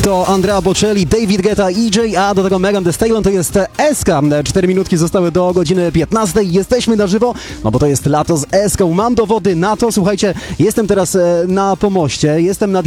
to Andrea Bocelli, David Guetta, EJ, a do tego Megan Thee Stallion, to jest SK. 4 minutki zostały do godziny 15. Jesteśmy na żywo, no bo to jest lato z SK. Mam dowody na to, słuchajcie, jestem teraz na pomoście, jestem nad